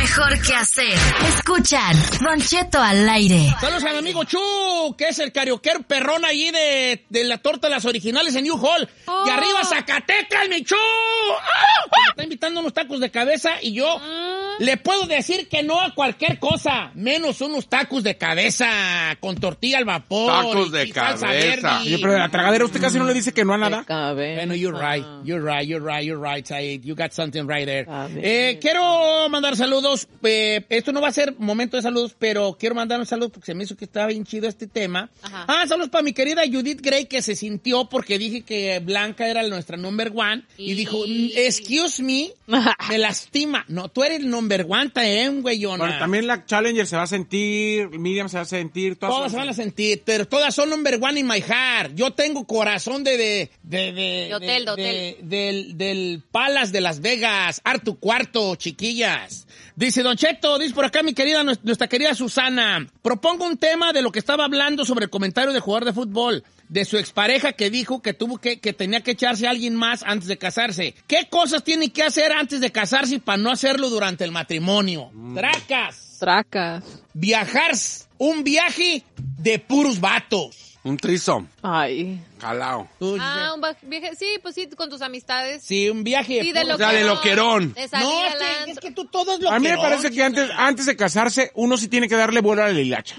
mejor que hacer. Escuchan Don Cheto al aire. Saludos a mi amigo Chu, que es el carioquero perrón allí de la torta de las originales en New Hall. Y arriba Zacatecas, mi Chu. Me está invitando unos tacos de cabeza y yo le puedo decir que no a cualquier cosa, menos unos tacos de cabeza con tortilla al vapor. Tacos de cabeza. Oye, pero de la tragadera usted casi no le dice que no a nada. Bueno, you're right, Said. You got something right there. Quiero mandar saludos. Esto no va a ser momento de saludos, pero quiero mandar un saludo porque se me hizo que estaba bien chido este tema. Saludos para mi querida Judith Gray, que se sintió porque dije que Blanca era nuestra number one. Y dijo, excuse me, me lastima. No, tú eres el number one, güeyona. Bueno, también la Challenger se va a sentir, Miriam se va a sentir. Todas se van a sentir, pero todas son number one in my heart. Yo tengo corazón de hotel. Del Palace de Las Vegas. Artu Cuarto, chiquillas. Dice Don Cheto, dice por acá mi querida, nuestra querida Susana. Propongo un tema de lo que estaba hablando sobre el comentario de jugador de fútbol, de su expareja que dijo que que tenía que echarse a alguien más antes de casarse. ¿Qué cosas tiene que hacer antes de casarse para no hacerlo durante el matrimonio? Tracas. Viajar, un viaje de puros vatos. Un threesome. Ay. Calao. Un viaje, sí, pues sí, con tus amistades. Sí, un viaje. Sí, de loquerón. No, es que tú todo es loquerón. A mí me parece que antes de casarse, uno sí tiene que darle vuelo a la hilacha.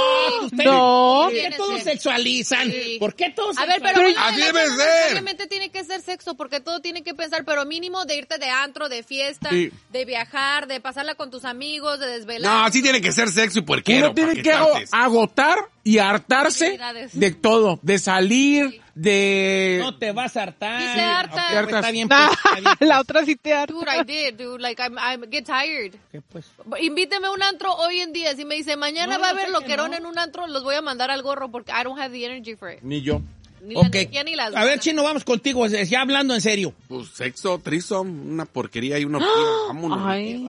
No. ¿Por qué todos sexualizan? Sí. ¿Por qué todos sexualizan? pero así debe ser. Necesariamente tiene que ser sexo, porque todo tiene que pensar, pero mínimo de irte de antro, de fiesta, de viajar, de pasarla con tus amigos, de desvelar. No, así tiene que ser sexo y puerquero. Uno tiene que agotar y hartarse de todo, de salir, de... No te vas a hartar. Sí se harta. Okay, pues, está bien, La otra sí te harta. Dude, I did, dude. Like, I get tired. ¿Qué, pues? Invíteme a un antro hoy en día. Si me dice, mañana va a haber loquerón en un antro, los voy a mandar al gorro porque I don't have the energy for it. Ni yo. Ni la energía ni las A ver, Chino, vamos contigo, ya hablando en serio. Pues sexo, threesome, una porquería y una... Vámonos. Ay.